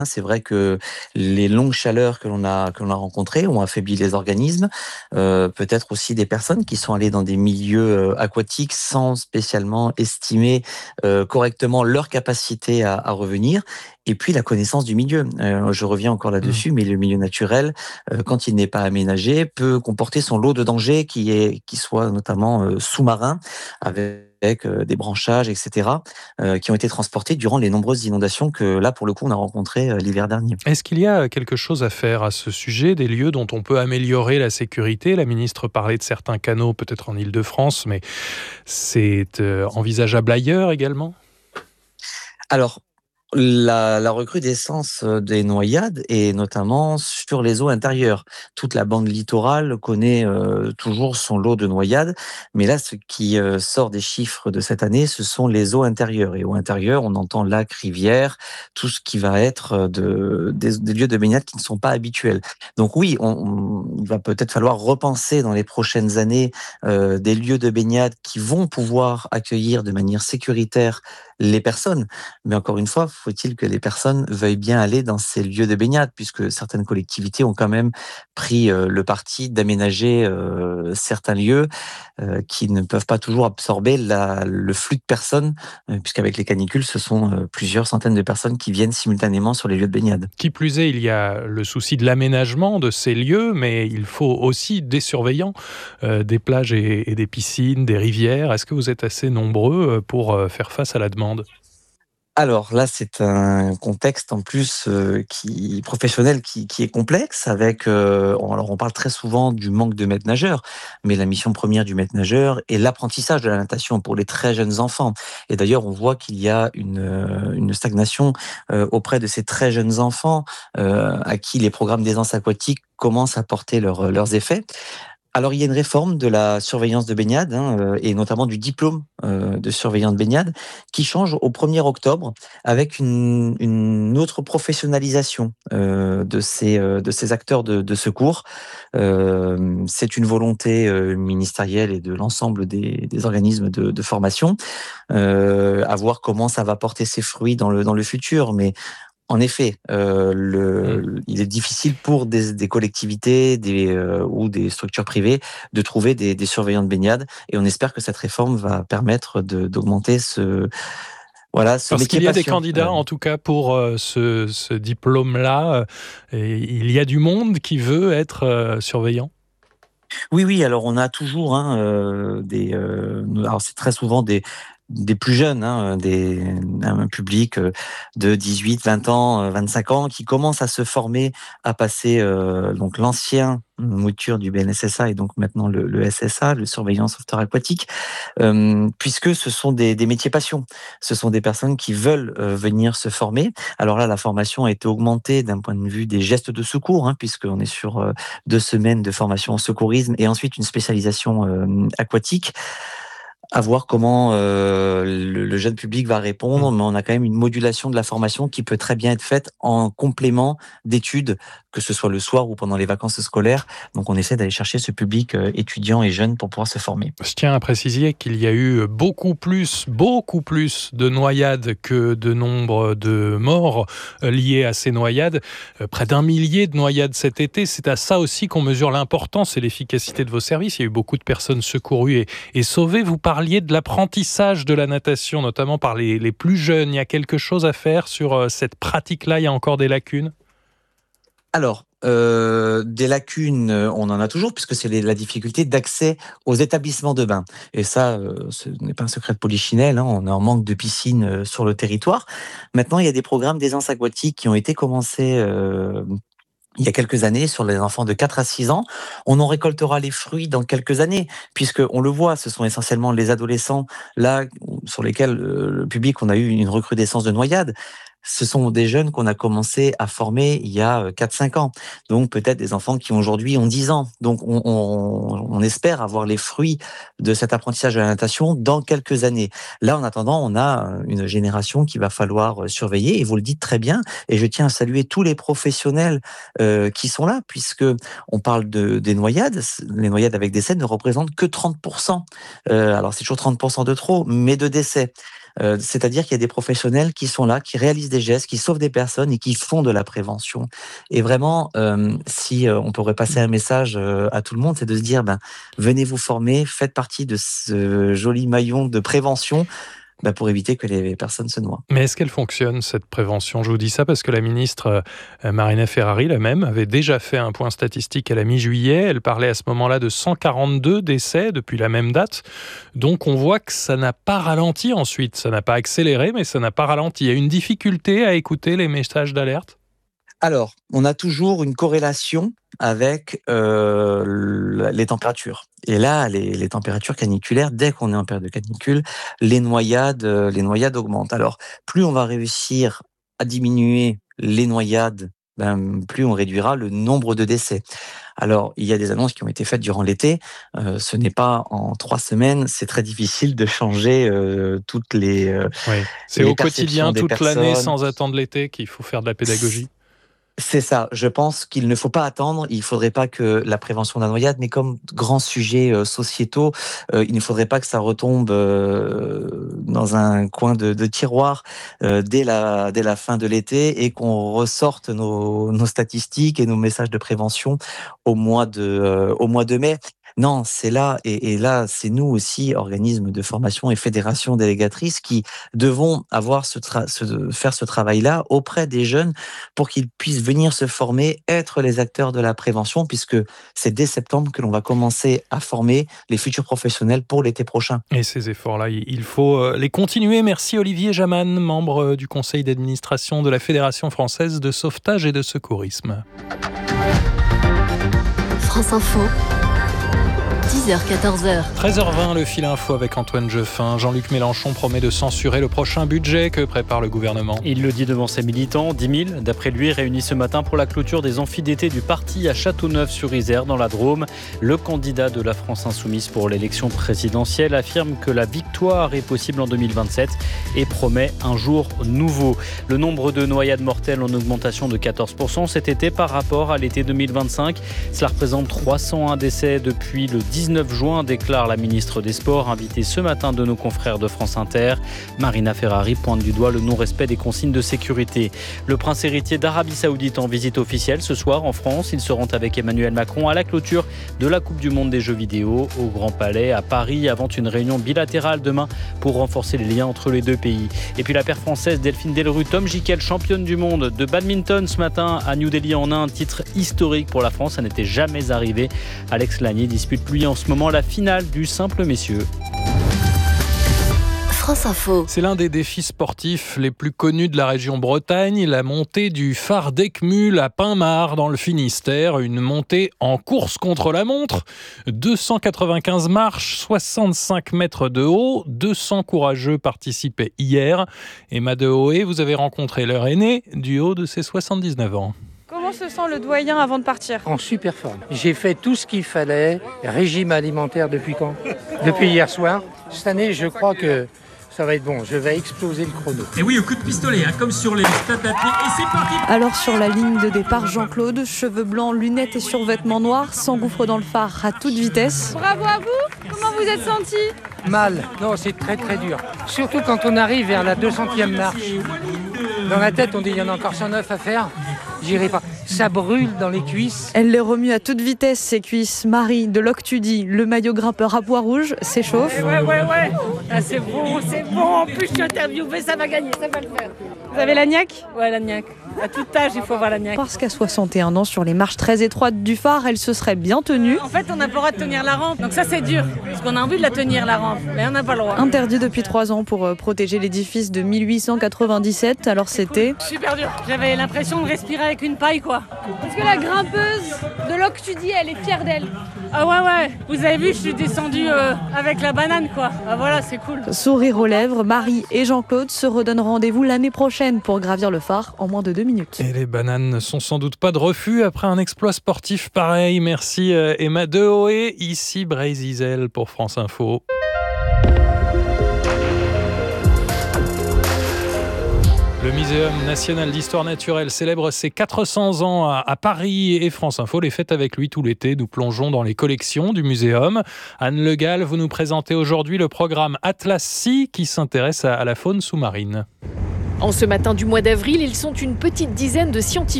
C'est vrai que les longues chaleurs que l'on a rencontrées ont affaibli les organismes. Peut-être aussi des personnes qui sont allées dans des milieux, aquatiques sans spécialement estimer, correctement leur capacité à revenir et puis la connaissance du milieu. Je reviens encore Mmh. là-dessus, mais le milieu naturel, quand il n'est pas aménagé, peut comporter son lot de dangers qui soit notamment, sous-marin avec, des branchages et cetera, qui ont été transportés durant les nombreuses inondations que là, pour le coup, on a rencontrées, l'hiver dernier. Est-ce qu'il y a quelque chose à faire à ce sujet, des lieux dont on peut améliorer la sécurité? La ministre parlait de certains canaux, peut-être en Île-de-France, mais c'est, envisageable ailleurs également? Alors, la recrudescence, des noyades et notamment sur les eaux intérieures. Toute la bande littorale connaît, toujours son lot de noyades, mais là, ce qui, sort des chiffres de cette année, ce sont les eaux intérieures et eaux intérieures, on entend lacs, rivières, tout ce qui va être, des lieux de baignade qui ne sont pas habituels. Donc oui, il va peut-être falloir repenser dans les prochaines années, des lieux de baignade qui vont pouvoir accueillir de manière sécuritaire les personnes. Mais encore une fois, faut-il que les personnes veuillent bien aller dans ces lieux de baignade, puisque certaines collectivités ont quand même pris, le parti d'aménager, certains lieux, qui ne peuvent pas toujours absorber le flux de personnes, puisqu'avec les canicules, ce sont, plusieurs centaines de personnes qui viennent simultanément sur les lieux de baignade. Qui plus est, il y a le souci de l'aménagement de ces lieux, mais il faut aussi des surveillants, des plages et des piscines, des rivières. Est-ce que vous êtes assez nombreux, pour, faire face à la demande? Alors là, c'est un contexte en plus, professionnel qui est complexe avec, on parle très souvent du manque de maîtres nageurs, mais la mission première du maître nageur est l'apprentissage de la natation pour les très jeunes enfants et d'ailleurs, on voit qu'il y a une stagnation, auprès de ces très jeunes enfants, à qui les programmes d'aisance aquatique commencent à porter leurs effets. Alors, il y a une réforme de la surveillance de baignade, hein, et notamment du diplôme, de surveillant de baignade qui change au 1er octobre avec une autre professionnalisation, de ces acteurs de secours. C'est une volonté, ministérielle et de l'ensemble des organismes de formation, à voir comment ça va porter ses fruits dans le futur. Mais en effet, Mmh. il est difficile pour des collectivités, ou des structures privées de trouver des surveillants de baignade et on espère que cette réforme va permettre d'augmenter ce Parce métier qu'il y a des passion. candidats, en tout cas, pour, ce diplôme-là, et il y a du monde qui veut être, surveillant? Oui, oui, alors on a toujours, hein, alors c'est très souvent des plus jeunes, hein, un public, de 18-20 ans, 25 ans qui commence à se former, à passer, donc l'ancien mouture du BNSSA et donc maintenant le SSA, le surveillant sauveteur aquatique, puisque ce sont des métiers passion. Ce sont des personnes qui veulent, venir se former. Alors là, la formation a été augmentée d'un point de vue des gestes de secours, hein, puisqu'on est sur, 2 semaines de formation au secourisme et ensuite une spécialisation, aquatique. À voir comment, le jeune public va répondre, Mmh. mais on a quand même une modulation de la formation qui peut très bien être faite en complément d'études, que ce soit le soir ou pendant les vacances scolaires. Donc on essaie d'aller chercher ce public, étudiant et jeune pour pouvoir se former. Je tiens à préciser qu'il y a eu beaucoup plus de noyades que de nombre de morts, liés à ces noyades. Près d'1 millier de noyades cet été. C'est à ça aussi qu'on mesure l'importance et l'efficacité de vos services. Il y a eu beaucoup de personnes secourues et sauvées. Vous parliez de l'apprentissage de la natation, notamment par les plus jeunes. Il y a quelque chose à faire sur, cette pratique-là? Il y a encore des lacunes? Alors, des lacunes, on en a toujours puisque c'est la difficulté d'accès aux établissements de bains et ça, ce n'est pas un secret de polichinelle, hein, on est en manque de piscines, sur le territoire. Maintenant, il y a des programmes d'aisance aquatique qui ont été commencés, il y a quelques années sur les enfants de 4 à 6 ans. On en récoltera les fruits dans quelques années puisque on le voit, ce sont essentiellement les adolescents là, sur lesquels, le public, on a eu une recrudescence de noyades. Ce sont des jeunes qu'on a commencé à former il y a, 4-5 ans. Donc peut-être des enfants qui aujourd'hui ont 10 ans. Donc on espère avoir les fruits de cet apprentissage de la natation dans quelques années. Là, en attendant, on a, une génération qu'il va falloir, surveiller et vous le dites très bien et je tiens à saluer tous les professionnels, qui sont là puisque on parle des noyades. Les noyades avec décès ne représentent que 30%. Alors c'est toujours 30% de trop, mais de décès. C'est-à-dire qu'il y a des professionnels qui sont là, qui réalisent des gestes, qui sauvent des personnes et qui font de la prévention. Et vraiment, si on pourrait passer un message à tout le monde, c'est de se dire, venez vous former, faites partie de ce joli maillon de prévention pour éviter que les personnes se noient. Mais est-ce qu'elle fonctionne, cette prévention ? Je vous dis ça parce que la ministre Marina Ferrari, la même, avait déjà fait un point statistique à la mi-juillet. Elle parlait à ce moment-là de 142 décès depuis la même date. Donc on voit que ça n'a pas ralenti ensuite. Ça n'a pas accéléré, mais ça n'a pas ralenti. Il y a une difficulté à écouter les messages d'alerte ? Alors, on a toujours une corrélation avec les températures. Et là, les températures caniculaires, dès qu'on est en période de canicule, les noyades augmentent. Alors, plus on va réussir à diminuer les noyades, plus on réduira le nombre de décès. Alors, il y a des annonces qui ont été faites durant l'été. Ce n'est pas en 3 semaines. C'est très difficile de changer toutes les Oui. C'est les au quotidien, toute personnes. l'année, sans attendre l'été, qu'il faut faire de la pédagogie. C'est ça. Je pense qu'il ne faut pas attendre. Il ne faudrait pas que la prévention de la noyade, mais comme grands sujets sociétaux, il ne faudrait pas que ça retombe dans un coin de tiroir dès la fin de l'été et qu'on ressorte nos statistiques et nos messages de prévention au mois de mai. Non, c'est là, et là, c'est nous aussi, organismes de formation et fédérations délégatrices, qui devons avoir faire ce travail-là auprès des jeunes pour qu'ils puissent venir se former, être les acteurs de la prévention, puisque c'est dès septembre que l'on va commencer à former les futurs professionnels pour l'été prochain. Et ces efforts-là, il faut les continuer. Merci Olivier Jaman, membre du conseil d'administration de la Fédération française de sauvetage et de secourisme. France Info. 10h-14h. 13h20, le fil info avec Antoine Jeffin. Jean-Luc Mélenchon promet de censurer le prochain budget que prépare le gouvernement. Il le dit devant ses militants, 10 000, d'après lui, réunis ce matin pour la clôture des amphis d'été du parti à Châteauneuf-sur-Isère, dans la Drôme. Le candidat de la France Insoumise pour l'élection présidentielle affirme que la victoire est possible en 2027 et promet un jour nouveau. Le nombre de noyades mortelles en augmentation de 14% cet été par rapport à l'été 2025. Cela représente 301 décès depuis le 19 juin, déclare la ministre des Sports, invitée ce matin de nos confrères de France Inter. Marina Ferrari pointe du doigt le non-respect des consignes de sécurité. Le prince héritier d'Arabie Saoudite en visite officielle ce soir en France. Il se rend avec Emmanuel Macron à la clôture de la Coupe du Monde des Jeux vidéo au Grand Palais à Paris, avant une réunion bilatérale demain pour renforcer les liens entre les deux pays. Et puis la paire française Delphine Delru, Tom Gickel, championne du monde de badminton ce matin à New Delhi en Inde, titre historique pour la France, ça n'était jamais arrivé. Alex Lanier dispute lui en ce moment la finale du simple messieurs. France Info. C'est l'un des défis sportifs les plus connus de la région Bretagne, la montée du phare d'Ecmul à Pinmar dans le Finistère, une montée en course contre la montre, 295 marches, 65 mètres de haut, 200 courageux participaient hier. Emma Dehoé, vous avez rencontré leur aîné du haut de ses 79 ans. Comment se sent le doyen avant de partir ? En super forme. J'ai fait tout ce qu'il fallait. Régime alimentaire depuis quand ? Depuis hier soir. Cette année, je crois que ça va être bon. Je vais exploser le chrono. Et oui, au coup de pistolet, comme sur les stades à pied. Et c'est parti ! Alors sur la ligne de départ, Jean-Claude, cheveux blancs, lunettes et survêtements noirs, s'engouffre dans le phare à toute vitesse. Bravo à vous. Comment vous êtes senti ? Mal. Non, c'est très très dur. Surtout quand on arrive vers la 200e marche. Dans la tête, on dit il y en a encore 109 à faire. J'irai pas. Ça brûle dans les cuisses. Elle les remue à toute vitesse, ses cuisses. Marie de Loctudie, le maillot grimpeur à pois rouge, s'échauffe. Ouais. Ah, c'est bon. En plus, je suis interviewée, ça va gagner, ça va le faire. Vous avez la niaque ? Ouais, la niaque. À tout âge, il faut avoir la niaque. Parce qu'à 61 ans, sur les marches très étroites du phare, elle se serait bien tenue. En fait, on n'a pas le droit de tenir la rampe. Donc ça, c'est dur. Parce qu'on a envie de la tenir, la rampe. Mais on n'a pas le droit. Interdit depuis 3 ans pour protéger l'édifice de 1897. Alors c'était... Super dur. J'avais l'impression de respirer avec une paille, quoi. Parce que la grimpeuse de Loctudie, elle est fière d'elle. Ah ouais. Vous avez vu, je suis descendue avec la banane, quoi. Ah voilà, c'est cool. Sourire aux lèvres, Marie et Jean-Claude se redonnent rendez-vous l'année prochaine pour gravir le phare en moins de 2 minutes. Et les bananes ne sont sans doute pas de refus après un exploit sportif pareil. Merci Emma Dehoé, ici Brézizel pour France Info. Le Le Muséum national d'histoire naturelle célèbre ses 400 ans à Paris et France Info les fête avec lui tout l'été. Nous plongeons dans les collections du muséum. Anne Le Gall, vous nous présentez aujourd'hui le programme Atlas Sea qui s'intéresse à la faune sous-marine. En ce matin du mois d'avril, ils sont une petite dizaine de scientifiques